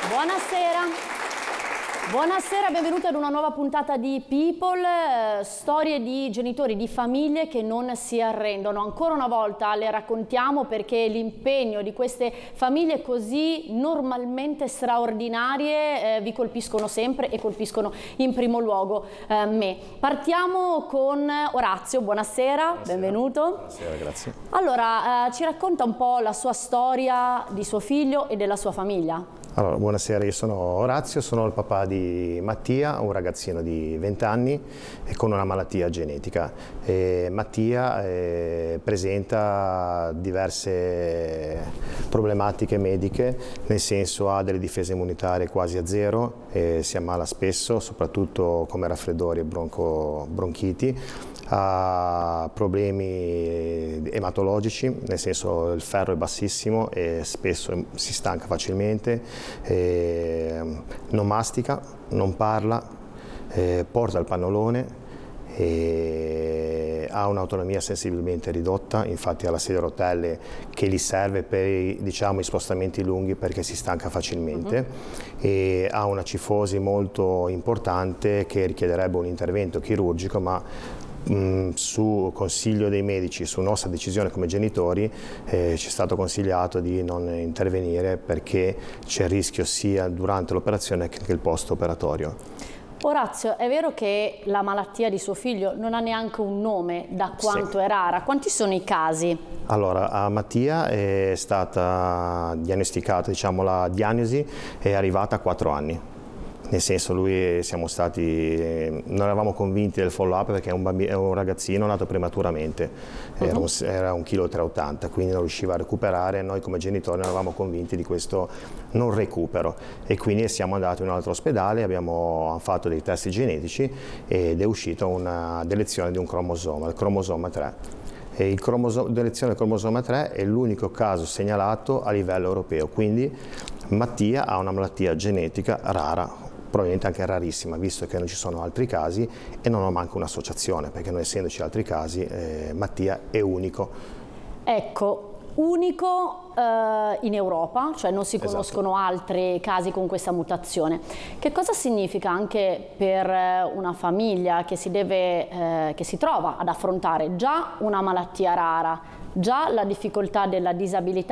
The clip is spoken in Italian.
Buonasera. Buonasera, benvenuti ad una nuova puntata di People, storie di genitori, di famiglie che non si arrendono. Ancora una volta le raccontiamo perché l'impegno di queste famiglie così normalmente straordinarie vi colpiscono sempre e colpiscono in primo luogo me. Partiamo con Orazio, buonasera, benvenuto. Buonasera, grazie. Allora, ci racconta un po' la sua storia di suo figlio e della sua famiglia. Allora, buonasera, io sono Orazio, sono il papà di Mattia, un ragazzino di 20 anni e con una malattia genetica. Mattia presenta diverse problematiche mediche, nel senso ha delle difese immunitarie quasi a zero, si ammala spesso, soprattutto come raffreddori e bronchiti. Ha problemi ematologici, nel senso il ferro è bassissimo e spesso si stanca facilmente, non mastica, non parla, porta il pannolone, ha un'autonomia sensibilmente ridotta, infatti ha la sedia a rotelle che gli serve per i spostamenti lunghi perché si stanca facilmente, e ha una cifosi molto importante che richiederebbe un intervento chirurgico, ma su consiglio dei medici, su nostra decisione come genitori, ci è stato consigliato di non intervenire perché c'è il rischio sia durante l'operazione che il post operatorio. Orazio, è vero che la malattia di suo figlio non ha neanche un nome, da quanto è rara? Quanti sono i casi? Allora, a Mattia è stata diagnosticata, la diagnosi è arrivata a 4 anni. Nel senso, non eravamo convinti del follow-up perché è un ragazzino nato prematuramente, era 1,80 kg, quindi non riusciva a recuperare. Noi come genitori non eravamo convinti di questo non recupero e quindi siamo andati in un altro ospedale, abbiamo fatto dei test genetici ed è uscita una delezione di un cromosoma, il cromosoma 3. E delezione del cromosoma 3 è l'unico caso segnalato a livello europeo, quindi Mattia ha una malattia genetica rara, probabilmente anche rarissima, visto che non ci sono altri casi e non ho manco un'associazione, perché non essendoci altri casi, Mattia è unico. Ecco, unico in Europa, cioè non si conoscono altri casi con questa mutazione. Che cosa significa anche per una famiglia che si trova ad affrontare già una malattia rara, già la difficoltà della disabilità,